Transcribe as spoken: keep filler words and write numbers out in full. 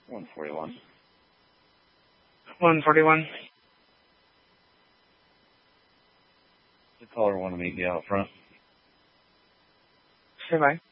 one forty-one. one forty-one. The caller want to meet you out front. Say bye.